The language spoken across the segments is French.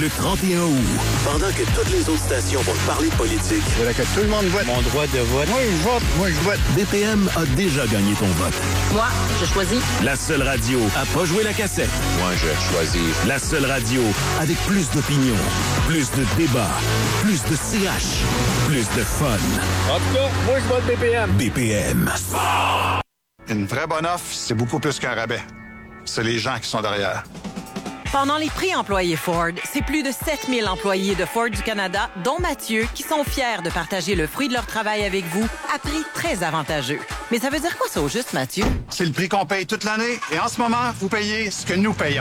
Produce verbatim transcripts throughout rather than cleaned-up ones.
Le trente et un août, pendant que toutes les autres stations vont parler de politique. Je voudrais que tout le monde vote. Mon droit de vote. Moi, je vote. Moi, je vote. B P M a déjà gagné ton vote. Moi, je choisis. La seule radio à pas jouer la cassette. Moi, je choisis. La seule radio avec plus d'opinion, plus de débats, plus de C H, plus de fun. En tout cas, moi, je vote B P M. B P M. Une vraie bonne offre, c'est beaucoup plus qu'un rabais. C'est les gens qui sont derrière. Pendant les prix employés Ford, c'est plus de sept mille employés de Ford du Canada, dont Mathieu, qui sont fiers de partager le fruit de leur travail avec vous à prix très avantageux. Mais ça veut dire quoi ça au juste, Mathieu? C'est le prix qu'on paye toute l'année et en ce moment, vous payez ce que nous payons.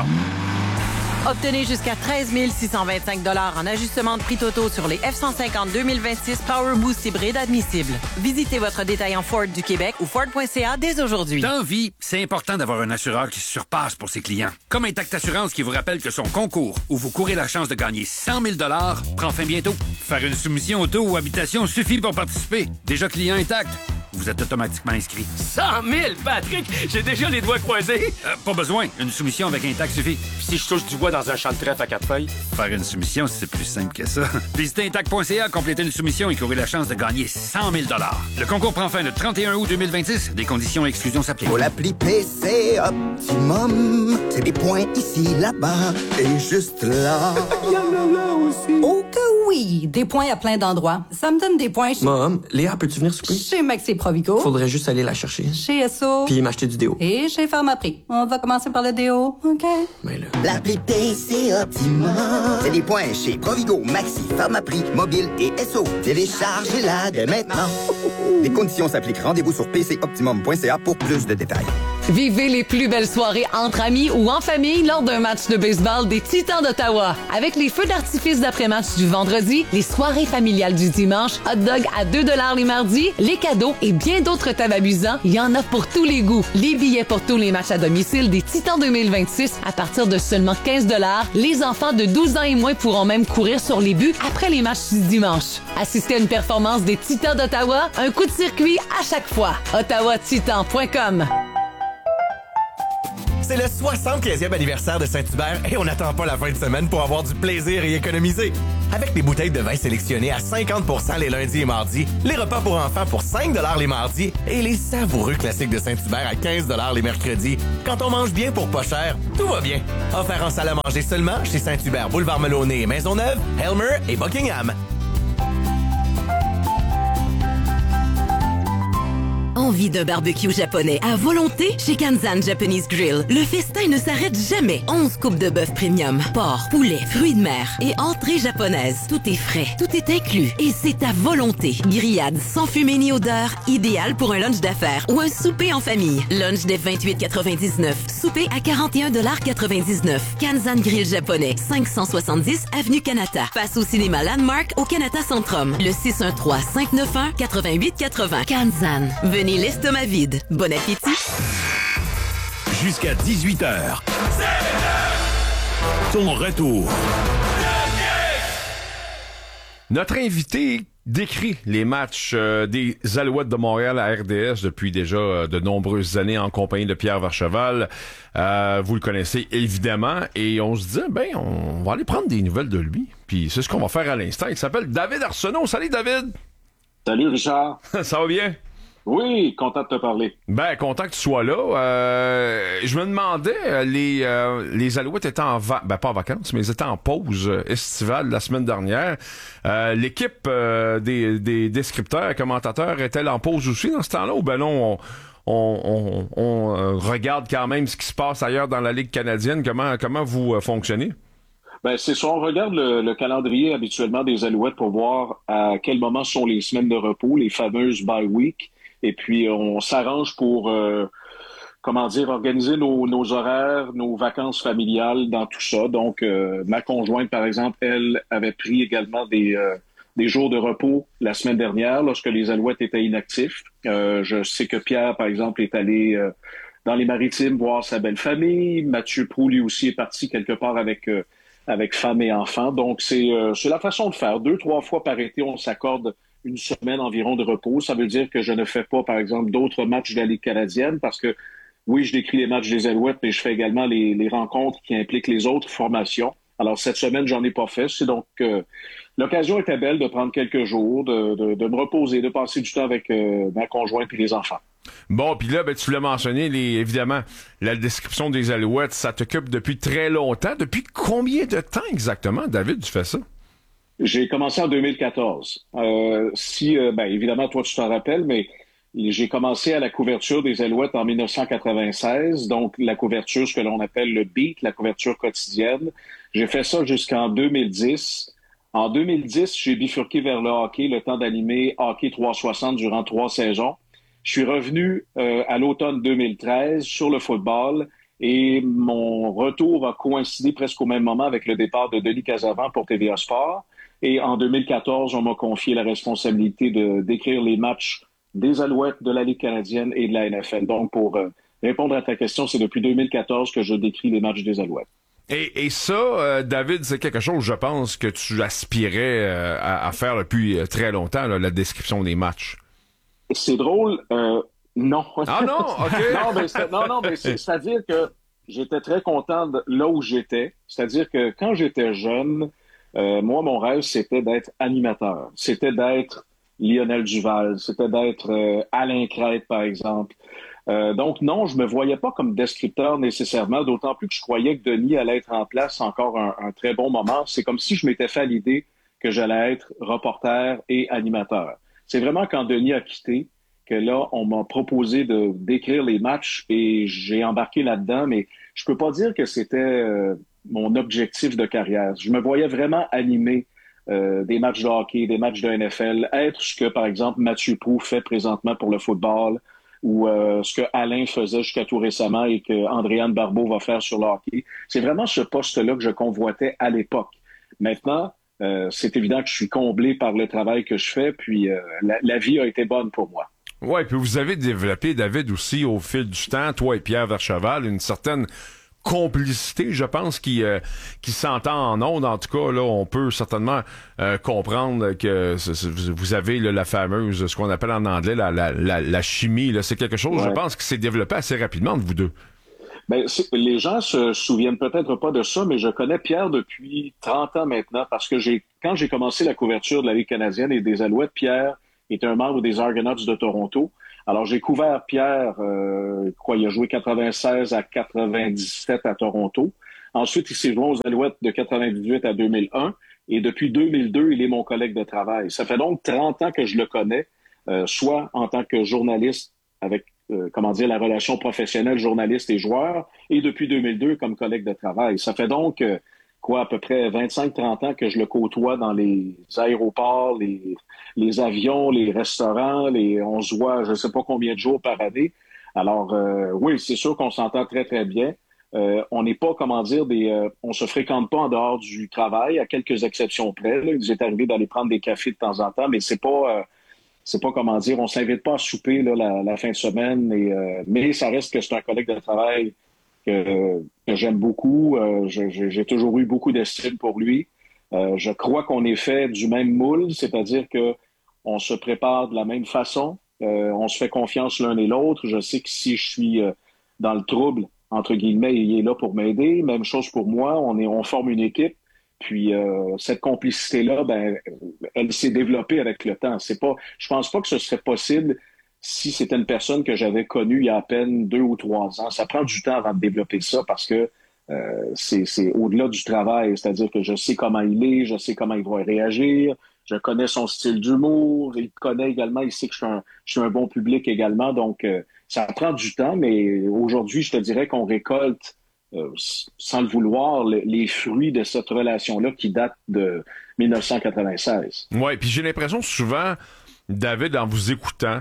Obtenez jusqu'à treize mille six cent vingt-cinq dollars en ajustement de prix totaux sur les F cent cinquante deux mille vingt-six Power Boost hybride admissibles. Visitez votre détaillant Ford du Québec ou Ford point C A dès aujourd'hui. Dans vie, c'est important d'avoir un assureur qui se surpasse pour ses clients. Comme Intact Assurance qui vous rappelle que son concours, où vous courez la chance de gagner cent mille dollars, prend fin bientôt. Faire une soumission auto ou habitation suffit pour participer. Déjà client Intact, vous êtes automatiquement inscrit. cent mille, Patrick! J'ai déjà les doigts croisés! Euh, pas besoin. Une soumission avec Intact suffit. Puis si je touche du bois dans un champ de trèfle à quatre feuilles? Faire une soumission, c'est plus simple que ça. Visitez Intact point C A, complétez une soumission et courez la chance de gagner cent mille dollars. Le concours prend fin le trente et un août deux mille vingt-six. Des conditions et exclusions s'appliquent. Pour l'appli P C Optimum, c'est des points ici, là-bas et juste là. Il y en a là aussi. Oh que oui! Des points à plein d'endroits. Ça me donne des points chez... Mom, Léa, peux-tu venir souper? Chez Maxi Provigo. Faudrait juste aller la chercher. Chez S O. Puis m'acheter du déo. Et chez Pharmaprix. On va commencer par le déo, OK? Mais là... L'appli P C Optimum, c'est des points chez Provigo, Maxi, Pharmaprix, Mobile et S O. Téléchargez-la dès maintenant. Les conditions s'appliquent. Rendez-vous sur p c optimum point c a pour plus de détails. Vivez les plus belles soirées entre amis ou en famille lors d'un match de baseball des Titans d'Ottawa. Avec les feux d'artifice d'après-match du vendredi, les soirées familiales du dimanche, hot dog à deux dollars les mardis, les cadeaux et bien d'autres tables amusants, il y en a pour tous les goûts. Les billets pour tous les matchs à domicile des Titans deux mille vingt-six à partir de seulement quinze dollars. Les enfants de douze ans et moins pourront même courir sur les buts après les matchs du dimanche. Assistez à une performance des Titans d'Ottawa, un coup de circuit à chaque fois. ottawa titan point com. C'est le soixante-quinzième anniversaire de Saint-Hubert et on n'attend pas la fin de semaine pour avoir du plaisir et économiser. Avec des bouteilles de vin sélectionnées à cinquante pour cent les lundis et mardis, les repas pour enfants pour cinq dollars les mardis et les savoureux classiques de Saint-Hubert à quinze dollars les mercredis. Quand on mange bien pour pas cher, tout va bien. Offert en salle à manger seulement chez Saint-Hubert, Boulevard Melonnet et Maisonneuve, Helmer et Buckingham. Envie d'un barbecue japonais à volonté chez Kanzan Japanese Grill. Le festin ne s'arrête jamais. onze coupes de bœuf premium, porc, poulet, fruits de mer et entrée japonaise. Tout est frais, tout est inclus et c'est à volonté. Grillade sans fumée ni odeur, idéal pour un lunch d'affaires ou un souper en famille. Lunch dès vingt-huit quatre-vingt-dix-neuf, souper à quarante et un quatre-vingt-dix-neuf. Kanzan Grill japonais, cinq cent soixante-dix avenue Kanata. Face au cinéma Landmark au Kanata Centrum. Le six un trois, cinq neuf un, huit huit huit zéro. Kanzan. Venez l'estomac vide. Bon appétit. Jusqu'à dix-huit heures. Ton retour. Notre invité décrit les matchs euh, des Alouettes de Montréal à R D S depuis déjà euh, de nombreuses années en compagnie de Pierre Vercheval. Euh, vous le connaissez évidemment et on se dit, ben, on va aller prendre des nouvelles de lui. Puis c'est ce qu'on va faire à l'instant. Il s'appelle David Arsenault. Salut David! Salut Richard! Ça va bien? Oui, content de te parler. Ben, content que tu sois là. Euh, je me demandais, les euh, les Alouettes étaient en va- ben pas en vacances, mais ils étaient en pause estivale la semaine dernière. Euh, l'équipe euh, des, des descripteurs, commentateurs, est-elle en pause aussi dans ce temps-là ou ben non, on, on, on, on euh, regarde quand même ce qui se passe ailleurs dans la Ligue canadienne? Comment comment vous euh, fonctionnez? Ben, c'est ça. On regarde le, le calendrier habituellement des Alouettes pour voir à quel moment sont les semaines de repos, les fameuses bye week. Et puis, on s'arrange pour, euh, comment dire, organiser nos, nos horaires, nos vacances familiales dans tout ça. Donc, euh, ma conjointe, par exemple, elle avait pris également des, euh, des jours de repos la semaine dernière lorsque les Alouettes étaient inactifs. Euh, je sais que Pierre, par exemple, est allé euh, dans les Maritimes voir sa belle famille. Mathieu Proulx, lui aussi, est parti quelque part avec, euh, avec femme et enfants. Donc, c'est, euh, c'est la façon de faire. Deux, trois fois par été, on s'accorde une semaine environ de repos. Ça veut dire que je ne fais pas, par exemple, d'autres matchs de la Ligue canadienne parce que, oui, je décris les matchs des Alouettes, mais je fais également les, les rencontres qui impliquent les autres formations. Alors, cette semaine, j'en ai pas fait. C'est donc euh, l'occasion était belle de prendre quelques jours, de, de, de me reposer, de passer du temps avec euh, ma conjointe et les enfants. Bon, puis là, ben, tu l'as mentionné, les, évidemment, la description des Alouettes, ça t'occupe depuis très longtemps. Depuis combien de temps exactement, David, tu fais ça? J'ai commencé en deux mille quatorze. Euh, si, euh, ben, évidemment, toi, tu t'en rappelles, mais j'ai commencé à la couverture des Alouettes en dix-neuf cent quatre-vingt-seize, donc la couverture, ce que l'on appelle le beat, la couverture quotidienne. J'ai fait ça jusqu'en deux mille dix. En deux mille dix, j'ai bifurqué vers le hockey, le temps d'animer Hockey trois cent soixante durant trois saisons. Je suis revenu euh, à l'automne deux mille treize sur le football et mon retour a coïncidé presque au même moment avec le départ de Denis Casavant pour T V A Sport. Et en deux mille quatorze, on m'a confié la responsabilité de d'écrire les matchs des Alouettes, de la Ligue canadienne et de la N F L. Donc, pour euh, répondre à ta question, c'est depuis deux mille quatorze que je décris les matchs des Alouettes. Et, et ça, euh, David, c'est quelque chose, je pense, que tu aspirais euh, à, à faire depuis très longtemps, là, la description des matchs. C'est drôle, euh, non. Ah non, OK. non, mais c'est, non, non, mais c'est, c'est-à-dire que j'étais très content de là où j'étais. C'est-à-dire que quand j'étais jeune, euh, moi, mon rêve, c'était d'être animateur. C'était d'être Lionel Duval. C'était d'être euh, Alain Crête, par exemple. Euh, donc, non, je me voyais pas comme descripteur nécessairement, d'autant plus que je croyais que Denis allait être en place encore un, un très bon moment. C'est comme si je m'étais fait à l'idée que j'allais être reporter et animateur. C'est vraiment quand Denis a quitté que là, on m'a proposé de d'écrire les matchs et j'ai embarqué là-dedans, mais je peux pas dire que c'était euh, mon objectif de carrière. Je me voyais vraiment animer euh, des matchs de hockey, des matchs de N F L, être ce que, par exemple, Mathieu Proulx fait présentement pour le football ou euh, ce que Alain faisait jusqu'à tout récemment et que Andréane Barbeau va faire sur le hockey. C'est vraiment ce poste-là que je convoitais à l'époque. Maintenant, Euh, c'est évident que je suis comblé par le travail que je fais, puis euh, la, la vie a été bonne pour moi. Ouais, puis vous avez développé, David, aussi au fil du temps, toi et Pierre Vercheval, une certaine complicité, je pense, qui euh, qui s'entend en ondes. En tout cas, là, on peut certainement euh, comprendre que c- c- vous avez là, la fameuse, ce qu'on appelle en anglais la la la, la chimie. Là, c'est quelque chose, ouais. Je pense, qui s'est développé assez rapidement entre vous deux. Ben, les gens se souviennent peut-être pas de ça, mais je connais Pierre depuis trente ans maintenant parce que j'ai, quand j'ai commencé la couverture de la Ligue canadienne et des Alouettes, Pierre était un membre des Argonauts de Toronto. Alors, j'ai couvert Pierre, euh, quoi, il a joué quatre-vingt-seize à quatre-vingt-dix-sept à Toronto. Ensuite, il s'est joint aux Alouettes de quatre-vingt-dix-huit à deux mille un. Et depuis deux mille deux, il est mon collègue de travail. Ça fait donc trente ans que je le connais, euh, soit en tant que journaliste avec Euh, comment dire, la relation professionnelle journaliste et joueur, et depuis deux mille deux comme collègue de travail. Ça fait donc, euh, quoi, à peu près vingt-cinq à trente ans que je le côtoie dans les aéroports, les, les avions, les restaurants, les, on se voit je ne sais pas combien de jours par année. Alors, euh, oui, c'est sûr qu'on s'entend très, très bien. Euh, on n'est pas, comment dire, des, euh, on se fréquente pas en dehors du travail, à quelques exceptions près. Là. Il nous est arrivé d'aller prendre des cafés de temps en temps, mais c'est pas... Euh, C'est pas comment dire, on s'invite pas à souper là, la, la fin de semaine, et, euh, mais ça reste que c'est un collègue de travail que, que j'aime beaucoup. Euh, je, j'ai toujours eu beaucoup d'estime pour lui. Euh, je crois qu'on est fait du même moule, c'est-à-dire que on se prépare de la même façon, euh, on se fait confiance l'un et l'autre. Je sais que si je suis euh, dans le trouble, entre guillemets, il est là pour m'aider. Même chose pour moi, on est, on forme une équipe. Puis euh, cette complicité-là, ben, elle s'est développée avec le temps. C'est pas, je pense pas que ce serait possible si c'était une personne que j'avais connue il y a à peine deux ou trois ans. Ça prend du temps avant de développer ça parce que euh, c'est, c'est au-delà du travail. C'est-à-dire que je sais comment il est, je sais comment il va réagir, je connais son style d'humour, il connaît également, il sait que je suis un, je suis un bon public également. Donc euh, ça prend du temps, mais aujourd'hui, je te dirais qu'on récolte Euh, sans le vouloir, le, les fruits de cette relation-là qui date de dix-neuf cent quatre-vingt-seize. Oui, puis j'ai l'impression souvent, David, en vous écoutant,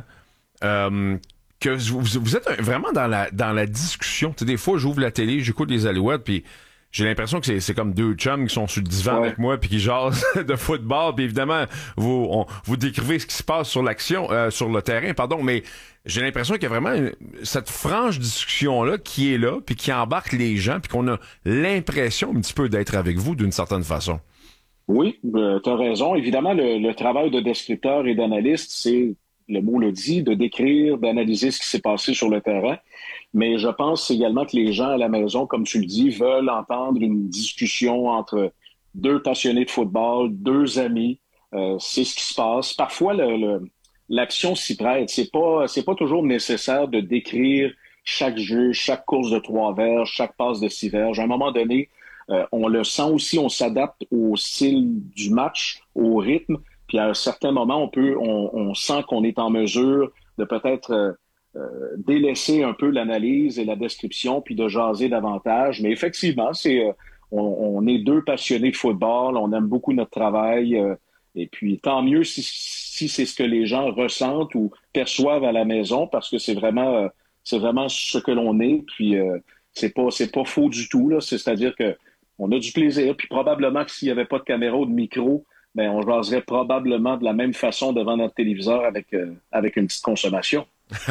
euh, que vous, vous êtes vraiment dans la dans la discussion. Tu sais, des fois, j'ouvre la télé, j'écoute les Alouettes, puis j'ai l'impression que c'est, c'est comme deux chums qui sont sur le divan ouais. avec moi puis qui jasent de football. Puis évidemment, vous on, vous décrivez ce qui se passe sur l'action, euh, sur le terrain, pardon, mais j'ai l'impression qu'il y a vraiment une, cette franche discussion-là qui est là, puis qui embarque les gens, puis qu'on a l'impression un petit peu d'être avec vous d'une certaine façon. Oui, euh, tu as raison. Évidemment, le, le travail de descripteur et d'analyste, c'est le mot le dit, de décrire, d'analyser ce qui s'est passé sur le terrain. Mais je pense également que les gens à la maison, comme tu le dis, veulent entendre une discussion entre deux passionnés de football, deux amis. Euh, c'est ce qui se passe. Parfois, le, le, l'action s'y prête. C'est pas, c'est pas toujours nécessaire de décrire chaque jeu, chaque course de trois verges, chaque passe de six verges. À un moment donné, euh, on le sent aussi, on s'adapte au style du match, au rythme. Puis à un certain moment, on peut, on, on sent qu'on est en mesure de peut-être euh, euh, délaisser un peu l'analyse et la description, puis de jaser davantage. Mais effectivement, c'est, euh, on, on est deux passionnés de football, on aime beaucoup notre travail. Euh, et puis tant mieux si, si c'est ce que les gens ressentent ou perçoivent à la maison, parce que c'est vraiment, euh, c'est vraiment ce que l'on est. Puis euh, c'est pas, c'est pas faux du tout là. C'est, c'est-à-dire que on a du plaisir. Puis probablement que s'il y avait pas de caméra ou de micro, ben, on jaserait probablement de la même façon devant notre téléviseur avec, euh, avec une petite consommation.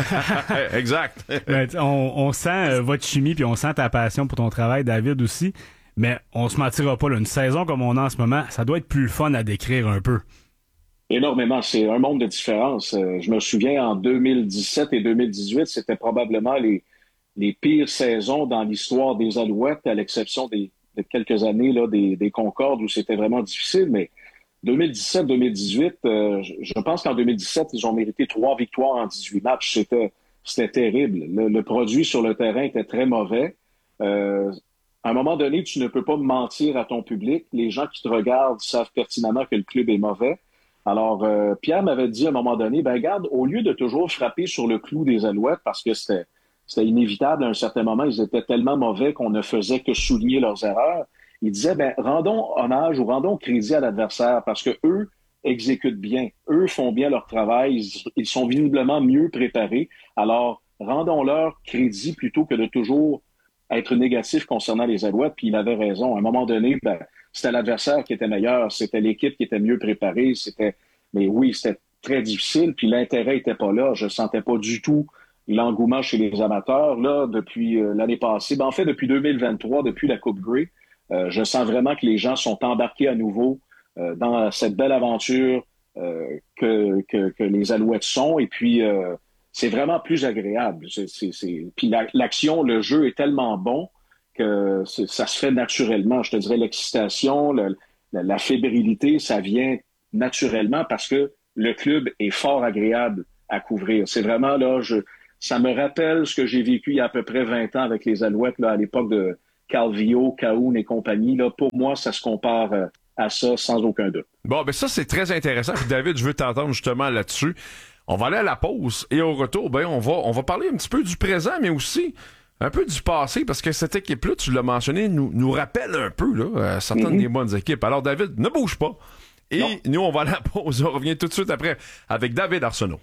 Exact. Ben, on, on sent euh, votre chimie puis on sent ta passion pour ton travail, David, aussi. Mais on se mentira pas, là, une saison comme on a en ce moment, ça doit être plus fun à décrire un peu. Énormément. C'est un monde de différence. Euh, je me souviens, en deux mille dix-sept et deux mille dix-huit, c'était probablement les, les pires saisons dans l'histoire des Alouettes, à l'exception des, de quelques années là, des, des Concordes où c'était vraiment difficile, mais deux mille dix-sept deux mille dix-huit, euh, je pense qu'en deux mille dix-sept, ils ont mérité trois victoires en dix-huit matchs. C'était, c'était terrible. Le, le produit sur le terrain était très mauvais. Euh, à un moment donné, tu ne peux pas mentir à ton public. Les gens qui te regardent savent pertinemment que le club est mauvais. Alors, euh, Pierre m'avait dit à un moment donné, ben regarde, au lieu de toujours frapper sur le clou des Alouettes, parce que c'était, c'était inévitable à un certain moment, ils étaient tellement mauvais qu'on ne faisait que souligner leurs erreurs. Il disait, ben, rendons hommage ou rendons crédit à l'adversaire parce que eux exécutent bien. Eux font bien leur travail. Ils, ils sont visiblement mieux préparés. Alors, rendons-leur crédit plutôt que de toujours être négatif concernant les Alouettes. Puis il avait raison. À un moment donné, ben, c'était l'adversaire qui était meilleur. C'était l'équipe qui était mieux préparée. C'était, mais oui, c'était très difficile. Puis l'intérêt était pas là. Je sentais pas du tout l'engouement chez les amateurs. Là, depuis euh, l'année passée, ben, en fait, depuis deux mille vingt-trois, depuis la Coupe Grey, Euh, je sens vraiment que les gens sont embarqués à nouveau euh, dans cette belle aventure euh, que, que, que les Alouettes sont. Et puis, euh, c'est vraiment plus agréable. C'est, c'est, c'est... Puis la, l'action, le jeu est tellement bon que c'est, ça se fait naturellement. Je te dirais l'excitation, le, la, la fébrilité, ça vient naturellement parce que le club est fort agréable à couvrir. C'est vraiment là, je, ça me rappelle ce que j'ai vécu il y a à peu près vingt ans avec les Alouettes là, à l'époque de Calvillo, Cahoun et compagnie, là, pour moi, ça se compare euh, à ça sans aucun doute. Bon, ben ça, c'est très intéressant. Puis David, je veux t'entendre justement là-dessus. On va aller à la pause et au retour, ben on va on va parler un petit peu du présent, mais aussi un peu du passé, parce que cette équipe-là, tu l'as mentionné, nous, nous rappelle un peu là, certaines mm-hmm. des bonnes équipes. Alors, David, ne bouge pas. Et non. Nous, on va à la pause. On revient tout de suite après avec David Arsenault.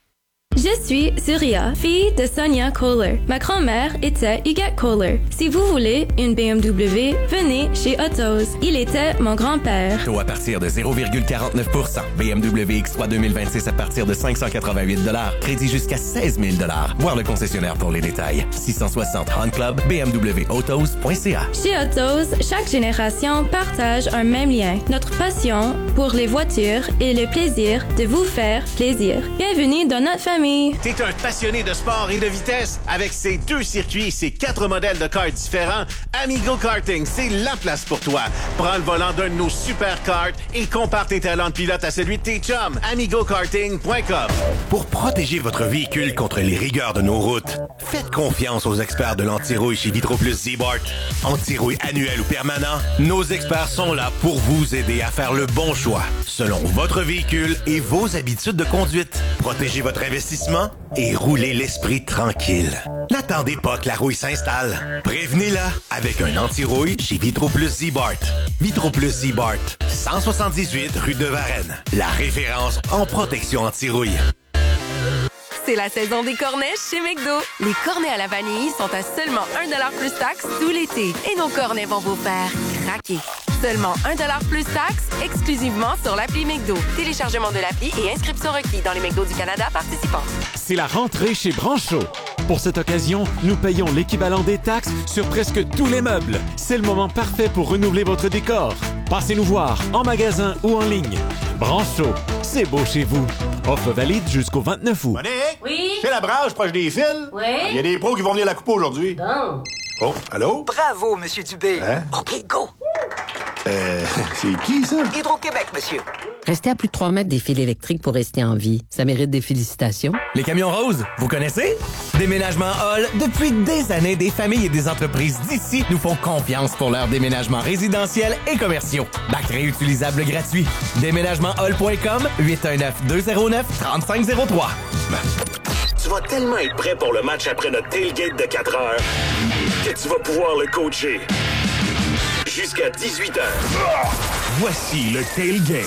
Je suis Surya, fille de Sonia Kohler. Ma grand-mère était Huguette Kohler. Si vous voulez une B M W, venez chez Autos. Il était mon grand-père. Taux à partir de zéro virgule quarante-neuf pour cent. B M W X trois deux mille vingt-six à partir de cinq cent quatre-vingt-huit dollars. Crédit jusqu'à seize mille dollars. Voir le concessionnaire pour les détails. six cent soixante Hunt Club, b m w autos point c a. Chez Autos, chaque génération partage un même lien. Notre passion pour les voitures et le plaisir de vous faire plaisir. Bienvenue dans notre famille. T'es un passionné de sport et de vitesse. Avec ses deux circuits et ses quatre modèles de karts différents, Amigo Karting, c'est la place pour toi. Prends le volant d'un de nos super karts et compare tes talents de pilote à celui de tes chums. amigo karting point com. Pour protéger votre véhicule contre les rigueurs de nos routes, faites confiance aux experts de l'anti-rouille chez Vitroplus Z-Bart. Anti-rouille annuel ou permanent, nos experts sont là pour vous aider à faire le bon choix selon votre véhicule et vos habitudes de conduite. Protégez votre investissement et roulez l'esprit tranquille. N'attendez pas que la rouille s'installe. Prévenez-la avec un anti-rouille chez Vitroplus Z-Bart. Vitroplus Z-Bart, cent soixante-dix-huit rue de Varennes. La référence en protection anti-rouille. C'est la saison des cornets chez McDo. Les cornets à la vanille sont à seulement un dollar plus taxe tout l'été. Et nos cornets vont vous faire craquer. Seulement un dollar plus taxe, exclusivement sur l'appli McDo. Téléchargement de l'appli et inscription requis dans les McDo du Canada participants. C'est la rentrée chez Brancho. Pour cette occasion, nous payons l'équivalent des taxes sur presque tous les meubles. C'est le moment parfait pour renouveler votre décor. Passez nous voir en magasin ou en ligne. Brancho, c'est beau chez vous. Offre valide jusqu'au vingt-neuf août. Monique? Oui? C'est la brage proche des fils? Oui? Il y a des pros qui vont venir la couper aujourd'hui. Bon. Oh, allô? Bravo, Monsieur Dubé. Hein? OK, go. Euh, c'est qui, ça? Hydro-Québec, monsieur. Restez à plus de trois mètres des fils électriques pour rester en vie. Ça mérite des félicitations. Les camions roses, vous connaissez? Déménagement Hall, depuis des années, des familles et des entreprises d'ici nous font confiance pour leurs déménagements résidentiels et commerciaux. Bac réutilisable gratuit. déménagement hall point com, huit un neuf, deux zéro neuf, trois cinq zéro trois. Tu vas tellement être prêt pour le match après notre tailgate de quatre heures que tu vas pouvoir le coacher. Jusqu'à dix-huit heures. Voici le tailgate.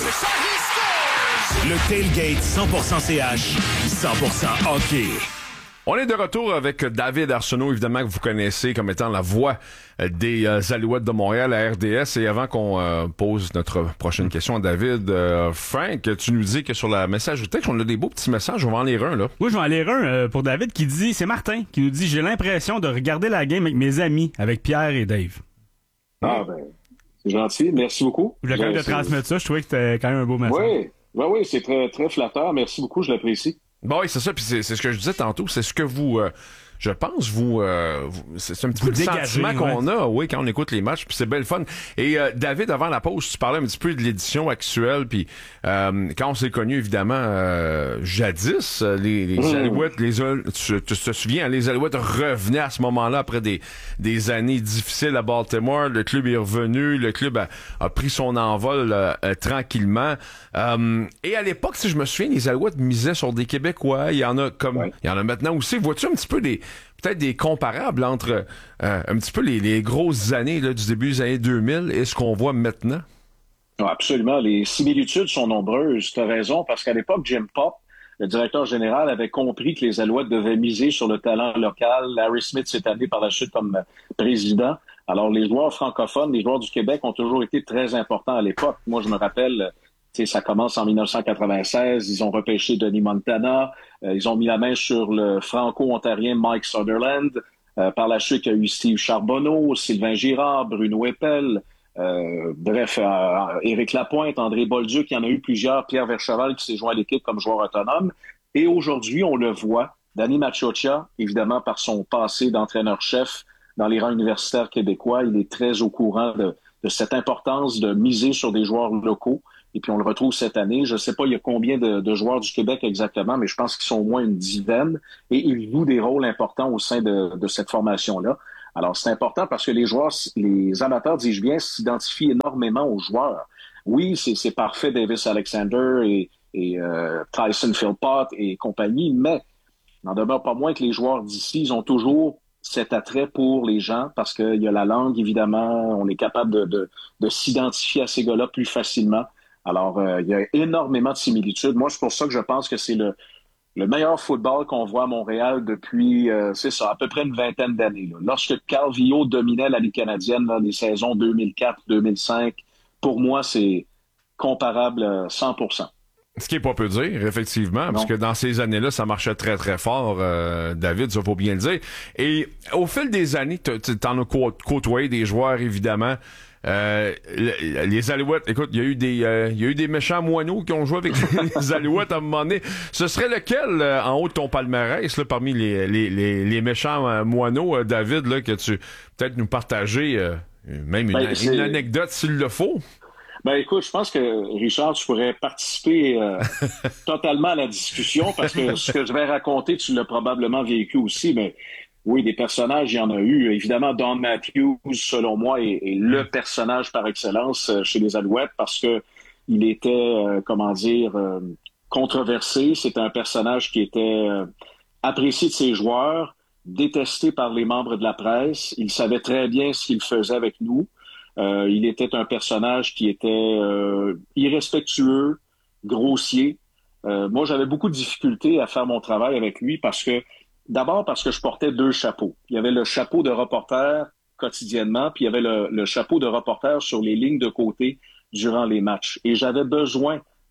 Le tailgate cent pour cent C H, cent pour cent hockey. On est de retour avec David Arsenault, évidemment, que vous connaissez comme étant la voix des euh, Alouettes de Montréal à R D S. Et avant qu'on euh, pose notre prochaine question à David, euh, Frank, tu nous dis que sur la messagerie texte, on a des beaux petits messages. On va en lire un, là. Oui, je vais en lire un euh, pour David qui dit, c'est Martin, qui nous dit « J'ai l'impression de regarder la game avec mes amis, avec Pierre et Dave. » Ah, ben, c'est gentil. Merci beaucoup. Je voulais quand même Ben, te transmettre ça. Je trouvais que c'était quand même un beau message. Oui, oui, oui, c'est très, très flatteur. Merci beaucoup, je l'apprécie. Bon, oui, c'est ça. Puis c'est, c'est ce que je disais tantôt. C'est ce que vous... Euh, je pense, vous, euh, vous c'est, c'est un petit vous peu le dégagez, sentiment qu'on ouais. a, oui, quand on écoute les matchs. Puis c'est belle fun. Et euh, David, avant la pause, tu parlais un petit peu de l'édition actuelle. Puis euh, quand on s'est connus, évidemment, euh, jadis, les, les mmh. Alouettes, les, tu, tu te souviens, les Alouettes revenaient à ce moment-là après des, des années difficiles à Baltimore. Le club est revenu. Le club a, a pris son envol euh, euh, tranquillement. Euh, et à l'époque, si je me souviens, les Alouettes misaient sur des Québécois. Il y en a comme, ouais. il y en a maintenant aussi. Vois-tu un petit peu des peut-être des comparables entre euh, un petit peu les, les grosses années là, du début des années deux mille et ce qu'on voit maintenant? Non, absolument. Les similitudes sont nombreuses. Tu as raison, parce qu'à l'époque, Jim Pop, le directeur général, avait compris que les Alouettes devaient miser sur le talent local. Larry Smith s'est amené par la suite comme président. Alors, les joueurs francophones, les joueurs du Québec ont toujours été très importants à l'époque. Moi, je me rappelle... ça commence en dix-neuf cent quatre-vingt-seize. Ils ont repêché Denis Montana. Euh, ils ont mis la main sur le franco-ontarien Mike Sutherland. Euh, par la suite, il y a eu Steve Charbonneau, Sylvain Girard, Bruno Eppel. Euh, bref, euh, Éric Lapointe, André Bolduc. Il y en a eu plusieurs. Pierre Vercheval qui s'est joint à l'équipe comme joueur autonome. Et aujourd'hui, on le voit. Danny Machocha, évidemment, par son passé d'entraîneur-chef dans les rangs universitaires québécois, il est très au courant de, de cette importance de miser sur des joueurs locaux. Et puis, on le retrouve cette année. Je ne sais pas il y a combien de, de joueurs du Québec exactement, mais je pense qu'ils sont au moins une dizaine. Et ils jouent des rôles importants au sein de, de cette formation-là. Alors, c'est important parce que les joueurs, les amateurs, dis-je bien, s'identifient énormément aux joueurs. Oui, c'est, c'est parfait, Davis Alexander et, et euh, Tyson Philpott et compagnie, mais n'en demeure pas moins que les joueurs d'ici, ils ont toujours cet attrait pour les gens parce qu'il y a la langue, évidemment. On est capable de, de, de s'identifier à ces gars-là plus facilement. Alors, euh, il y a énormément de similitudes. Moi, c'est pour ça que je pense que c'est le, le meilleur football qu'on voit à Montréal depuis, euh, c'est ça, à peu près une vingtaine d'années. Là. Lorsque Carl Villot dominait la Ligue canadienne, là, les saisons deux mille quatre deux mille cinq, pour moi, c'est comparable à cent pour cent. Ce qui est pas peu dire, effectivement, non. Parce que dans ces années-là, ça marchait très, très fort, euh, David, ça faut bien le dire. Et au fil des années, t'en as côtoyé des joueurs, évidemment. Euh, les Alouettes, écoute, il y a eu des euh, il y a eu des méchants moineaux qui ont joué avec les Alouettes à un moment donné. Ce serait lequel euh, en haut de ton palmarès là, parmi les les les, les méchants euh, moineaux, euh, David, là, que tu peut-être nous partager euh, même une, ben, une anecdote s'il le faut? Ben écoute, je pense que Richard, tu pourrais participer euh, totalement à la discussion parce que ce que je vais raconter, tu l'as probablement vécu aussi, mais oui, des personnages, il y en a eu. Évidemment, Don Matthews, selon moi, est, est le personnage par excellence chez les Alouettes parce que il était, euh, comment dire, euh, controversé. C'était un personnage qui était euh, apprécié de ses joueurs, détesté par les membres de la presse. Il savait très bien ce qu'il faisait avec nous. Euh, il était un personnage qui était euh, irrespectueux, grossier. Euh, moi, j'avais beaucoup de difficultés à faire mon travail avec lui parce que D'abord parce que je portais deux chapeaux. Il y avait le chapeau de reporter quotidiennement, puis il y avait le, le chapeau de reporter sur les lignes de côté durant les matchs. Et j'avais besoin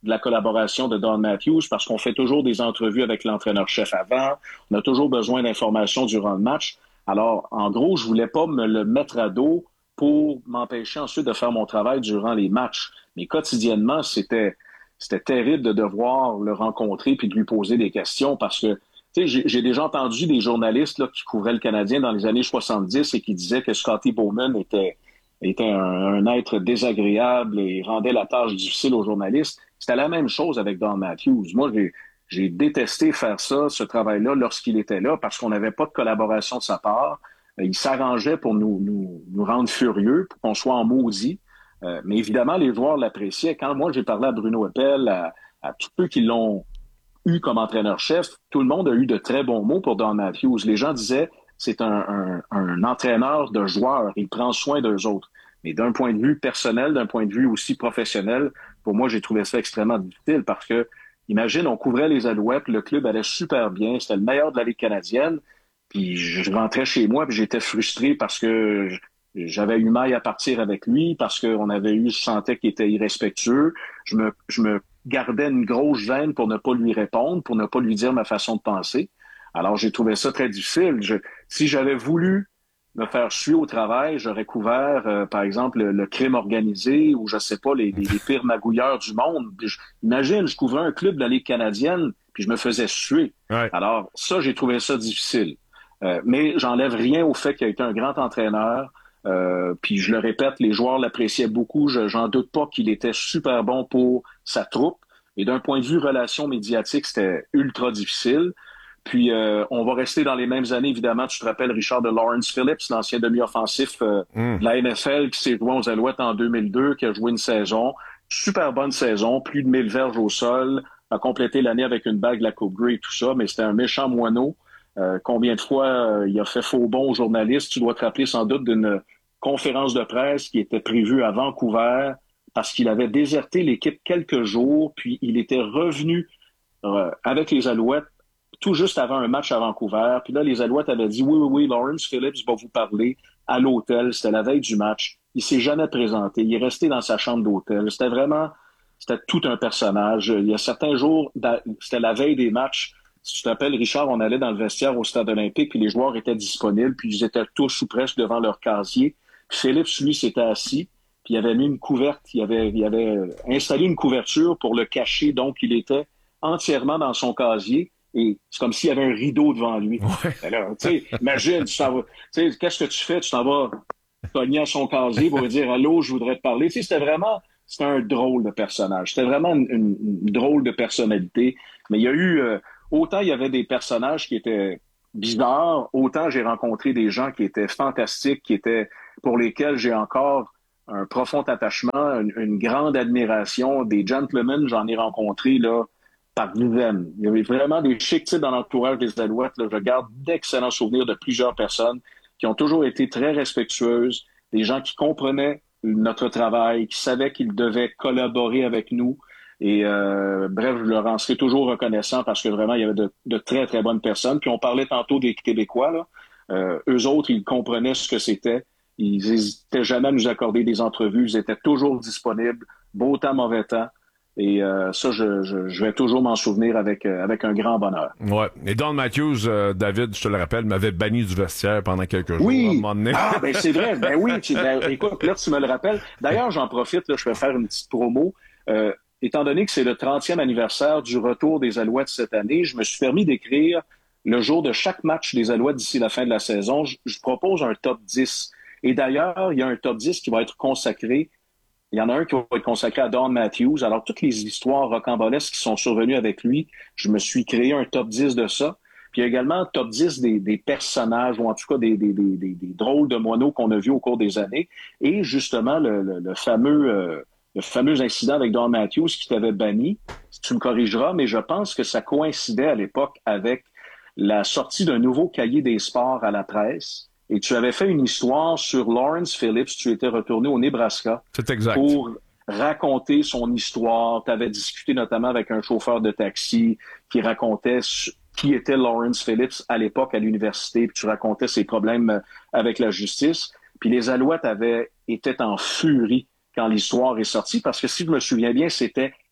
de la collaboration de Don Matthews parce qu'on fait toujours des entrevues avec l'entraîneur-chef avant. On a toujours besoin d'informations durant le match. Alors, en gros, je voulais pas me le mettre à dos pour m'empêcher ensuite de faire mon travail durant les matchs. Mais quotidiennement, c'était c'était terrible de devoir le rencontrer puis de lui poser des questions parce que, tu sais, j'ai, j'ai déjà entendu des journalistes là, qui couvraient le Canadien dans les années soixante-dix et qui disaient que Scotty Bowman était, était un, un être désagréable et rendait la tâche difficile aux journalistes. C'était la même chose avec Don Matthews. Moi, j'ai, j'ai détesté faire ça, ce travail-là, lorsqu'il était là parce qu'on n'avait pas de collaboration de sa part. Il s'arrangeait pour nous, nous, nous rendre furieux, pour qu'on soit en maudit. Euh, mais évidemment, les joueurs l'appréciaient. Quand moi, j'ai parlé à Bruno Eppel, à, à tous ceux qui l'ont eu comme entraîneur-chef, tout le monde a eu de très bons mots pour Don Matthews. Les gens disaient, c'est un, un, un entraîneur de joueurs. Il prend soin d'eux autres. Mais d'un point de vue personnel, d'un point de vue aussi professionnel, pour moi, j'ai trouvé ça extrêmement difficile parce que, imagine, on couvrait les Alouettes, le club allait super bien, c'était le meilleur de la Ligue canadienne. Puis je rentrais chez moi, puis j'étais frustré parce que j'avais eu maille à partir avec lui, parce qu'on avait eu, je sentais qu'il était irrespectueux. Je me, je me gardais une grosse gêne pour ne pas lui répondre, pour ne pas lui dire ma façon de penser. Alors j'ai trouvé ça très difficile. Je, si j'avais voulu me faire suer au travail, j'aurais couvert, euh, par exemple, le, le crime organisé ou je sais pas, les, les, les pires magouilleurs du monde. Je, imagine, je couvrais un club de la Ligue canadienne, puis je me faisais suer. Ouais. Alors ça, j'ai trouvé ça difficile. Euh, mais j'enlève rien au fait qu'il a été un grand entraîneur. Euh, puis je le répète, les joueurs l'appréciaient beaucoup. Je, j'en doute pas qu'il était super bon pour sa troupe. Et d'un point de vue relation médiatique, c'était ultra difficile. Puis euh, on va rester dans les mêmes années, évidemment. Tu te rappelles, Richard, de Lawrence Phillips, l'ancien demi-offensif euh, mm. de la N F L, qui s'est joué aux Alouettes en deux mille deux, qui a joué une saison. Super bonne saison, plus de mille verges au sol, a complété l'année avec une bague de la Coupe Grey et tout ça, mais c'était un méchant moineau. Euh, combien de fois euh, il a fait faux bon aux journalistes? Tu dois te rappeler sans doute d'une conférence de presse qui était prévue à Vancouver parce qu'il avait déserté l'équipe quelques jours, puis il était revenu euh, avec les Alouettes tout juste avant un match à Vancouver. Puis là, les Alouettes avaient dit « Oui, oui, oui, Lawrence Phillips va vous parler à l'hôtel. » C'était la veille du match. Il s'est jamais présenté. Il est resté dans sa chambre d'hôtel. C'était vraiment... C'était tout un personnage. Il y a certains jours, c'était la veille des matchs. Si tu t'appelles, Richard, on allait dans le vestiaire au Stade olympique, puis les joueurs étaient disponibles, puis ils étaient tous ou presque devant leur casier. Puis Phillips, lui, s'était assis, puis il avait mis une couverte, il avait, il avait installé une couverture pour le cacher, donc il était entièrement dans son casier, et c'est comme s'il y avait un rideau devant lui. Ouais. Alors, tu sais, imagine, tu t'en vas, tu sais, qu'est-ce que tu fais? Tu t'en vas cogner à son casier pour lui dire « Allô, je voudrais te parler ». Tu sais, c'était vraiment, c'était un drôle de personnage. C'était vraiment une, une, une drôle de personnalité. Mais il y a eu, euh, autant il y avait des personnages qui étaient bizarres, autant j'ai rencontré des gens qui étaient fantastiques, qui étaient, pour lesquels j'ai encore un profond attachement, une, une grande admiration. Des gentlemen, j'en ai rencontré, là, par dizaines. Il y avait vraiment des chics types dans l'entourage des Alouettes. Là. Je garde d'excellents souvenirs de plusieurs personnes qui ont toujours été très respectueuses, des gens qui comprenaient notre travail, qui savaient qu'ils devaient collaborer avec nous. Et euh, bref, je leur en serai toujours reconnaissant parce que vraiment, il y avait de, de très, très bonnes personnes. Puis on parlait tantôt des Québécois, là. Euh, eux autres, ils comprenaient ce que c'était. Ils n'hésitaient jamais à nous accorder des entrevues. Ils étaient toujours disponibles, beau temps, mauvais temps. Et euh, ça, je, je, je vais toujours m'en souvenir avec euh, avec un grand bonheur. Ouais. Et Don Matthews, euh, David, je te le rappelle, m'avait banni du vestiaire pendant quelques jours. Oui. À un moment donné. Ah, ben c'est vrai. Ben oui. Tu, ben, écoute, là, tu me le rappelles. D'ailleurs, j'en profite. Là, je vais faire une petite promo. Euh, étant donné que c'est le trentième anniversaire du retour des Alouettes cette année, je me suis permis d'écrire le jour de chaque match des Alouettes d'ici la fin de la saison. Je, je propose un top dix. Et d'ailleurs, il y a un top dix qui va être consacré. Il y en a un qui va être consacré à Don Matthews. Alors, toutes les histoires rocambolesques qui sont survenues avec lui, je me suis créé un top dix de ça. Puis il y a également un top dix des, des personnages, ou en tout cas des, des, des, des, des drôles de moineaux qu'on a vus au cours des années. Et justement, le, le, le fameux euh, le fameux incident avec Don Matthews qui t'avait banni, tu me corrigeras, mais je pense que ça coïncidait à l'époque avec la sortie d'un nouveau cahier des sports à la presse. Et tu avais fait une histoire sur Lawrence Phillips. Tu étais retourné au Nebraska. C'est exact. Pour raconter son histoire. Tu avais discuté notamment avec un chauffeur de taxi qui racontait qui était Lawrence Phillips à l'époque à l'université. Puis tu racontais ses problèmes avec la justice. Puis les Alouettes avaient été en furie quand l'histoire est sortie. Parce que si je me souviens bien, c'était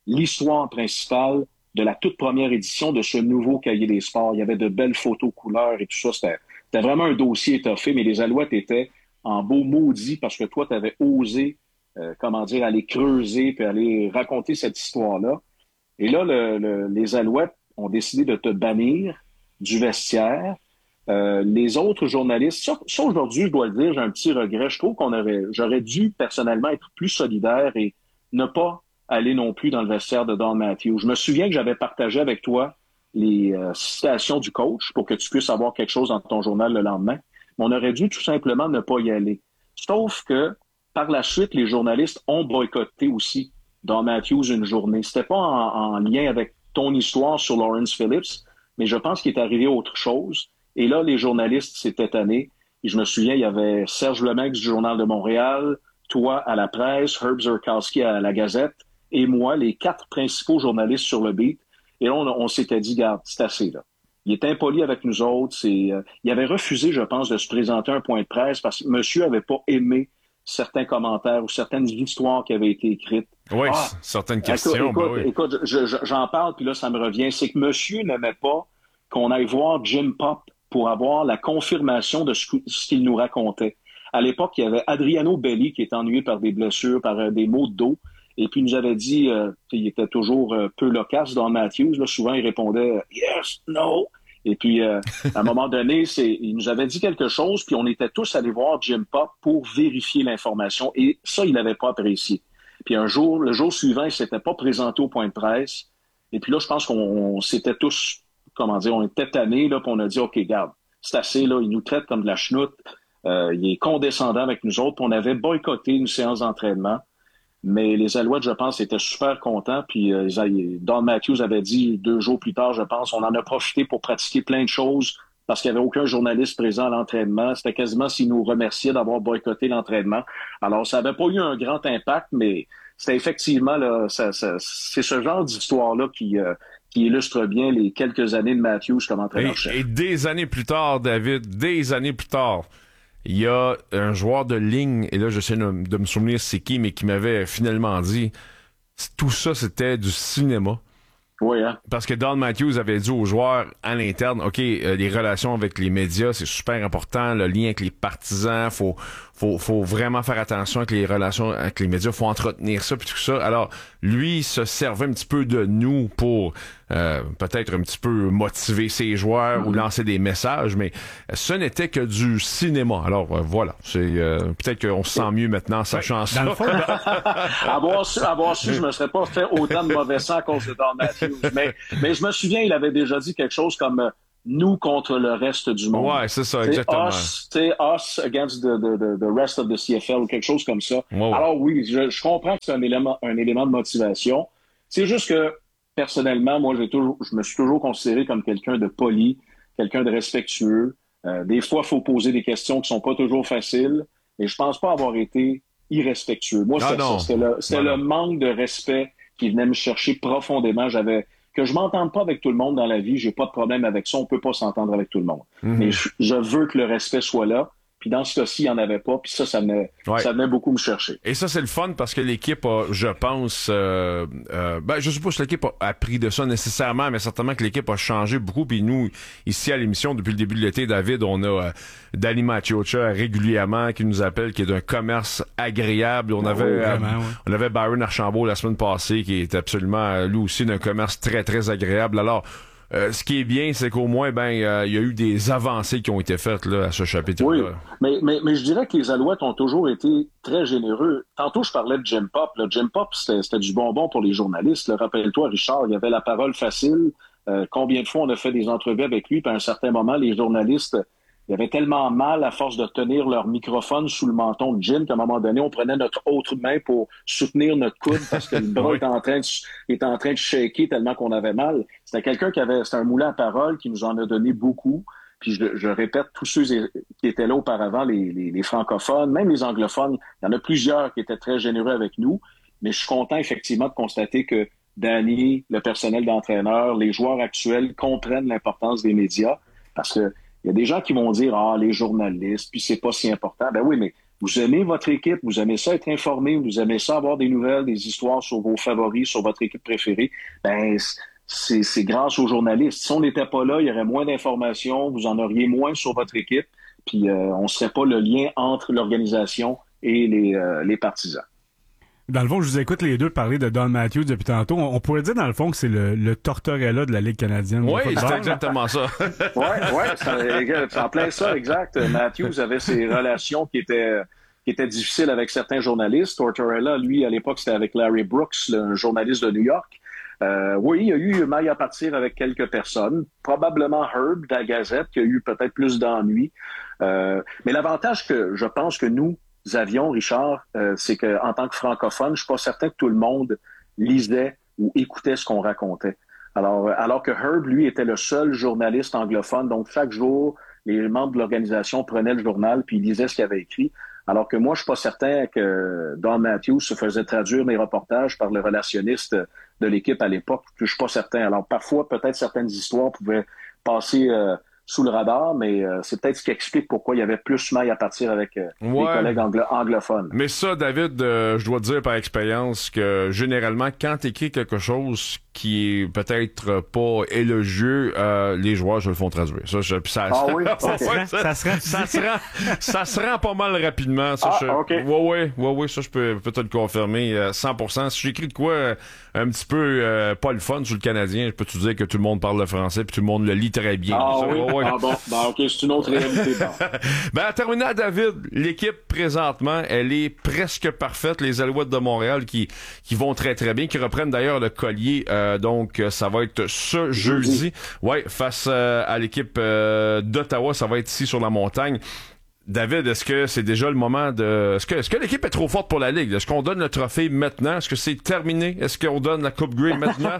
l'histoire principale de la toute première édition de ce nouveau cahier des sports. Il y avait de belles photos couleurs et tout ça. C'était, c'était vraiment un dossier étoffé, mais les Alouettes étaient en beau maudit parce que toi, tu avais osé, euh, comment dire, aller creuser puis aller raconter cette histoire-là. Et là, le, le, les Alouettes ont décidé de te bannir du vestiaire. Euh, les autres journalistes, ça, ça aujourd'hui, je dois le dire, j'ai un petit regret. Je trouve qu'on aurait, j'aurais dû personnellement être plus solidaire et ne pas aller non plus dans le vestiaire de Don Matthews. Je me souviens que j'avais partagé avec toi les euh, citations du coach pour que tu puisses avoir quelque chose dans ton journal le lendemain. Mais on aurait dû tout simplement ne pas y aller. Sauf que par la suite, les journalistes ont boycotté aussi Don Matthews une journée. C'était pas en, en lien avec ton histoire sur Lawrence Phillips, mais je pense qu'il est arrivé autre chose. Et là, les journalistes s'étaient tannés. Et je me souviens, il y avait Serge Lemaître du Journal de Montréal, toi à la presse, Herb Zurkowski à la Gazette, et moi, les quatre principaux journalistes sur le beat. Et là, on, on s'était dit, garde, c'est assez, là. Il est impoli avec nous autres. C'est, euh, il avait refusé, je pense, de se présenter un point de presse parce que monsieur avait pas aimé certains commentaires ou certaines histoires qui avaient été écrites. Oui, ah, certaines questions. Écoute, ben oui. écoute je, je, j'en parle, puis là, ça me revient. C'est que monsieur n'aimait pas qu'on aille voir Jim Pop pour avoir la confirmation de ce, ce qu'il nous racontait. À l'époque, il y avait Adriano Belli qui était ennuyé par des blessures, par euh, des maux de dos, et puis il nous avait dit, euh, il était toujours euh, peu loquace dans Matthews, là, souvent il répondait « Yes, no ». Et puis, euh, à un moment donné, c'est, il nous avait dit quelque chose, puis on était tous allés voir Jim Pop pour vérifier l'information, et ça, il n'avait pas apprécié. Puis un jour, le jour suivant, il s'était pas présenté au point de presse, et puis là, je pense qu'on on s'était tous, comment dire, on était tannés, là, puis on a dit « OK, garde, c'est assez, là, il nous traite comme de la chenoute, euh, il est condescendant avec nous autres », puis on avait boycotté une séance d'entraînement. Mais les Alouettes, je pense, étaient super contents. Puis euh, Don Matthews avait dit deux jours plus tard, je pense, on en a profité pour pratiquer plein de choses parce qu'il n'y avait aucun journaliste présent à l'entraînement. C'était quasiment s'il nous remerciait d'avoir boycotté l'entraînement. Alors, ça n'avait pas eu un grand impact, mais c'était effectivement, là, ça, ça, c'est ce genre d'histoire-là qui... Euh, qui illustre bien les quelques années de Matthews comme entraîneur-chef. Et, et des années plus tard, David, des années plus tard, il y a un joueur de ligne, et là j'essaie de, de me souvenir c'est qui, mais qui m'avait finalement dit tout ça c'était du cinéma. Oui, hein? Parce que Don Matthews avait dit aux joueurs à l'interne, OK, euh, les relations avec les médias, c'est super important, le lien avec les partisans, faut faut faut vraiment faire attention avec les relations avec les médias, faut entretenir ça puis tout ça. Alors, lui il se servait un petit peu de nous pour euh, peut-être un petit peu motiver ses joueurs mm-hmm. ou lancer des messages, mais ce n'était que du cinéma. Alors euh, voilà, c'est euh, peut-être qu'on se sent mieux maintenant sachant ouais, ça. Fond, avoir su, avoir su, je me serais pas fait autant de mauvais sang à cause de Don Matthews. Mais, mais je me souviens, il avait déjà dit quelque chose comme euh, nous contre le reste du monde. Ouais, c'est ça, t'sais, exactement. Us, us against the, the, the, the rest of the C F L ou quelque chose comme ça. Ouais, ouais. Alors oui, je, je comprends que c'est un élément, un élément de motivation. C'est juste que personnellement, moi, j'ai toujours, je me suis toujours considéré comme quelqu'un de poli, quelqu'un de respectueux. Euh, des fois, il faut poser des questions qui sont pas toujours faciles, mais je pense pas avoir été irrespectueux. Moi, ah, c'était, ça, c'était, le, c'était voilà. le manque de respect qui venait me chercher profondément. J'avais que je m'entende pas avec tout le monde dans la vie, j'ai pas de problème avec ça, on peut pas s'entendre avec tout le monde. Mm-hmm. Mais je, je veux que le respect soit là. Puis dans ce cas-ci, il n'y en avait pas. Puis ça, ça venait, ouais. ça venait beaucoup me chercher. Et ça, c'est le fun parce que l'équipe a, je pense, euh, euh, ben, je sais pas si l'équipe a appris de ça nécessairement, mais certainement que l'équipe a changé beaucoup. Puis nous, ici à l'émission, depuis le début de l'été, David, on a euh, Danny Machiocha régulièrement qui nous appelle, qui est d'un commerce agréable. On, oh, avait, vraiment, euh, ouais. on avait Byron Archambault la semaine passée qui est absolument, lui aussi, d'un commerce très, très agréable. Alors, Euh, ce qui est bien, c'est qu'au moins, ben, il euh, y a eu des avancées qui ont été faites là, à ce chapitre-là. Oui, mais, mais, mais je dirais que les Alouettes ont toujours été très généreux. Tantôt, je parlais de Jim Pop. Là. Jim Pop, c'était, c'était du bonbon pour les journalistes. Là. Rappelle-toi, Richard, il y avait la parole facile. Euh, combien de fois on a fait des entrevues avec lui, puis à un certain moment, les journalistes... Il y avait tellement mal à force de tenir leur microphone sous le menton de Jim qu'à un moment donné, on prenait notre autre main pour soutenir notre coude parce que le bras oui. était en train de, était en train de shaker tellement qu'on avait mal. C'était quelqu'un qui avait, c'était un moulin à parole qui nous en a donné beaucoup. Puis je, je répète, tous ceux qui étaient là auparavant, les, les, les francophones, même les anglophones, il y en a plusieurs qui étaient très généreux avec nous. Mais je suis content effectivement de constater que Danny, le personnel d'entraîneur, les joueurs actuels comprennent l'importance des médias parce que il y a des gens qui vont dire « Ah, les journalistes, puis c'est pas si important. » Ben oui, mais vous aimez votre équipe, vous aimez ça être informé, vous aimez ça avoir des nouvelles, des histoires sur vos favoris, sur votre équipe préférée, ben c'est, c'est grâce aux journalistes. Si on n'était pas là, il y aurait moins d'informations, vous en auriez moins sur votre équipe, puis euh, on ne serait pas le lien entre l'organisation et les, euh, les partisans. Dans le fond, je vous écoute les deux parler de Don Matthews depuis tantôt. On, on pourrait dire, dans le fond, que c'est le, le Tortorella de la Ligue canadienne. Oui, c'est exactement ça. Oui, oui, c'est en plein ça, exact. Matthews avait ses relations qui étaient, qui étaient difficiles avec certains journalistes. Tortorella, lui, à l'époque, c'était avec Larry Brooks, un journaliste de New York. Euh, oui, il y a eu maille à partir avec quelques personnes. Probablement Herb de la Gazette, qui a eu peut-être plus d'ennuis. Euh, mais l'avantage que je pense que nous, avions, Richard, euh, c'est qu'en tant que francophone, je suis pas certain que tout le monde lisait ou écoutait ce qu'on racontait. Alors, alors que Herb, lui, était le seul journaliste anglophone, donc chaque jour, les membres de l'organisation prenaient le journal puis ils lisaient ce qu'il avait écrit. Alors que moi, je suis pas certain que Don Matthews se faisait traduire mes reportages par le relationniste de l'équipe à l'époque. Je suis pas certain. Alors, parfois, peut-être certaines histoires pouvaient passer euh, sous le radar, mais euh, c'est peut-être ce qui explique pourquoi il y avait plus maille à partir avec euh, ouais. les collègues anglo- anglophones. Mais ça, David, euh, je dois te dire par expérience que généralement, quand tu écris quelque chose qui est peut-être pas élogieux, euh, les joueurs je le font traduire. Ça, je, ça, ah oui? ça, okay. ça, ça, se rend, ça, se rend, ça se rend pas mal rapidement. Ça, ah, je, OK. Ouais, ouais, ouais, ouais, ça, je peux, peux te le confirmer euh, cent pour cent. Si j'écris de quoi euh, un petit peu euh, pas le fun sur le Canadien, je peux te dire que tout le monde parle le français puis tout le monde le lit très bien. Ah ça, oui? ouais, ouais. Ah bon, ben, OK, c'est une autre réalité. Bon. Ben, en terminant, David, l'équipe, présentement, elle est presque parfaite. Les Alouettes de Montréal qui, qui vont très, très bien, qui reprennent d'ailleurs le collier. Euh, donc, ça va être ce jeudi. Ouais, face euh, à l'équipe euh, d'Ottawa, ça va être ici sur la montagne. David, est-ce que c'est déjà le moment de... Est-ce que, est-ce que l'équipe est trop forte pour la Ligue? Est-ce qu'on donne le trophée maintenant? Est-ce que c'est terminé? Est-ce qu'on donne la Coupe Grey maintenant?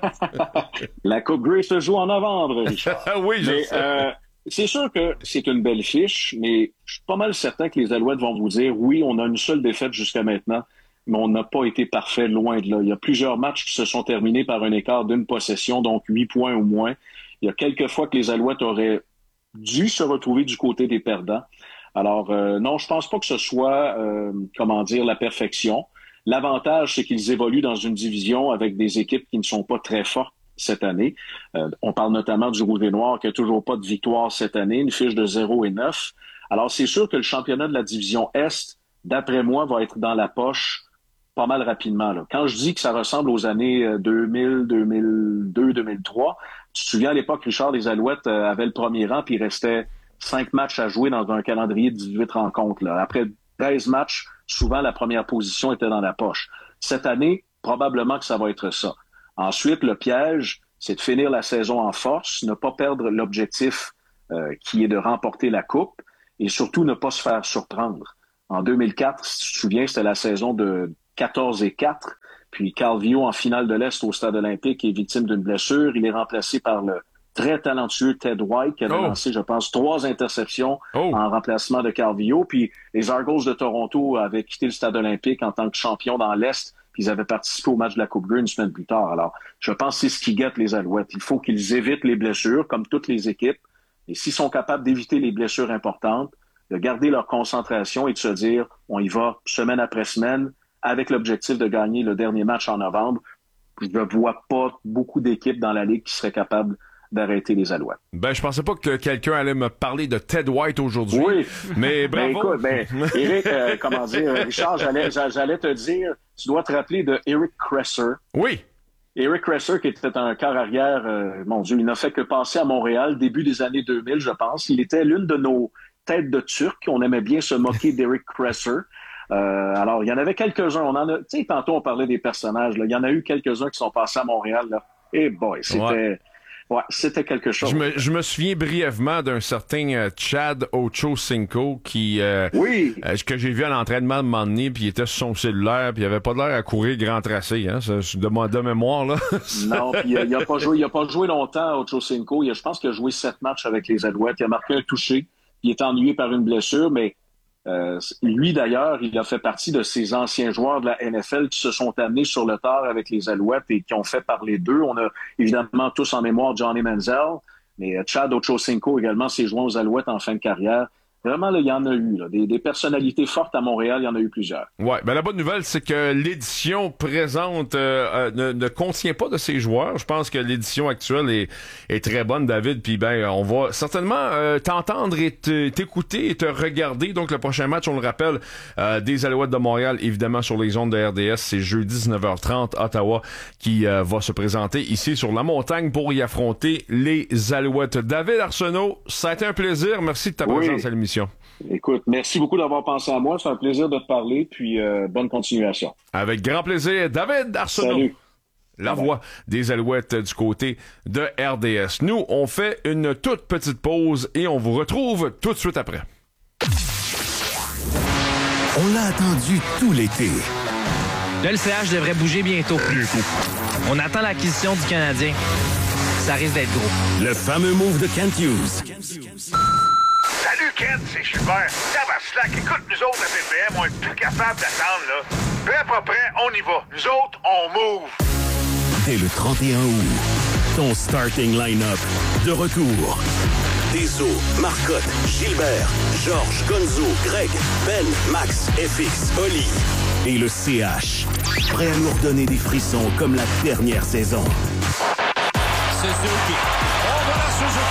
La Coupe Grey se joue en novembre, Richard. Oui, je mais, sais. Euh, c'est sûr que c'est une belle fiche, mais je suis pas mal certain que les Alouettes vont vous dire, oui, on a une seule défaite jusqu'à maintenant, mais on n'a pas été parfait, loin de là. Il y a plusieurs matchs qui se sont terminés par un écart d'une possession, donc huit points ou moins. Il y a quelques fois que les Alouettes auraient dû se retrouver du côté des perdants. Alors, euh, non, je pense pas que ce soit, euh, comment dire, la perfection. L'avantage, c'est qu'ils évoluent dans une division avec des équipes qui ne sont pas très fortes cette année. Euh, on parle notamment du Rouge et Noir qui n'a toujours pas de victoire cette année, une fiche de zéro et neuf. Alors, c'est sûr que le championnat de la division Est, d'après moi, va être dans la poche pas mal rapidement. Là. Quand je dis que ça ressemble aux années deux mille, deux mille deux, deux mille trois, tu te souviens à l'époque, Richard, les Alouettes euh, avaient le premier rang puis il restait cinq matchs à jouer dans un calendrier de dix-huit rencontres. Là. Après treize matchs, souvent la première position était dans la poche. Cette année, probablement que ça va être ça. Ensuite, le piège, c'est de finir la saison en force, ne pas perdre l'objectif euh, qui est de remporter la Coupe et surtout ne pas se faire surprendre. En deux mille quatre, si tu te souviens, c'était la saison de quatorze et quatre. Puis Calvillo, en finale de l'Est au Stade olympique, est victime d'une blessure. Il est remplacé par le très talentueux Ted White, qui avait oh. lancé, je pense, trois interceptions oh. en remplacement de Calvillo. Puis les Argos de Toronto avaient quitté le Stade olympique en tant que champion dans l'Est, puis ils avaient participé au match de la Coupe Grey une semaine plus tard. Alors, je pense que c'est ce qui guette les Alouettes. Il faut qu'ils évitent les blessures, comme toutes les équipes. Et s'ils sont capables d'éviter les blessures importantes, de garder leur concentration et de se dire, on y va semaine après semaine, avec l'objectif de gagner le dernier match en novembre, je ne vois pas beaucoup d'équipes dans la Ligue qui seraient capables d'arrêter les Alouettes. Ben, je pensais pas que quelqu'un allait me parler de Ted White aujourd'hui. Oui. Mais bravo. Ben, écoute, ben, Eric, euh, comment dire, Richard, j'allais, j'allais te dire, tu dois te rappeler de Eric Kresser. Oui. Eric Kresser, qui était un quart arrière, euh, mon Dieu, il n'a fait que passer à Montréal, début des années deux mille, je pense. Il était l'une de nos têtes de Turc. On aimait bien se moquer d'Eric Kresser. Euh, alors, il y en avait quelques-uns. On en a, tu sais, tantôt, on parlait des personnages, là. Il y en a eu quelques-uns qui sont passés à Montréal, là. Eh boy, c'était... Ouais. Ouais, c'était quelque chose. Je me, je me souviens brièvement d'un certain euh, Chad Ochocinco qui euh, oui. euh, que j'ai vu à l'entraînement de moment donné, puis il était sur son cellulaire, puis il avait pas l'air à courir grand tracé, hein, ça, de, de mémoire là. Non, puis il, il a pas joué, il a pas joué longtemps Ochocinco. Il a, je pense qu'il a joué sept matchs avec les Alouettes. Il a marqué un touché. Il est ennuyé par une blessure, mais euh, lui d'ailleurs, il a fait partie de ces anciens joueurs de la N F L qui se sont amenés sur le tard avec les Alouettes et qui ont fait parler d'eux. On a évidemment tous en mémoire Johnny Manziel, mais Chad Ochocinco également s'est joint aux Alouettes en fin de carrière. Vraiment, là, il y en a eu. Là. Des, des personnalités fortes à Montréal, il y en a eu plusieurs. Ouais, ben la bonne nouvelle, c'est que l'édition présente euh, euh, ne, ne contient pas de ces joueurs. Je pense que l'édition actuelle est, est très bonne, David. Puis ben, on va certainement euh, t'entendre et t'écouter et te regarder. Donc le prochain match, on le rappelle, euh, des Alouettes de Montréal, évidemment sur les ondes de R D S, c'est jeudi dix-neuf heures trente, Ottawa, qui euh, va se présenter ici sur la montagne pour y affronter les Alouettes. David Arsenault, ça a été un plaisir. Merci de ta oui. présence à l'émission. Écoute, merci beaucoup d'avoir pensé à moi. C'est un plaisir de te parler, puis euh, bonne continuation. Avec grand plaisir. David Arsenault. Salut. La voix des Alouettes du côté de R D S. Nous, on fait une toute petite pause et on vous retrouve tout de suite après. On l'a attendu tout l'été. Là, le C H devrait bouger bientôt. On attend l'acquisition du Canadien. Ça risque d'être gros. Le fameux move de Kent Hughes. Salut Kent, c'est Schubert. Tabarnak, écoute, nous autres à P P M, on est plus capable d'attendre, là. Peu à peu près, on y va. Nous autres, on move. Dès le trente et un août, ton starting line-up de retour. Deso, Marcotte, Gilbert, Georges, Gonzo, Greg, Ben, Max, F X, Oli et le C H. Prêt à nous redonner des frissons comme la dernière saison. Suzuki. On va la Suzuki.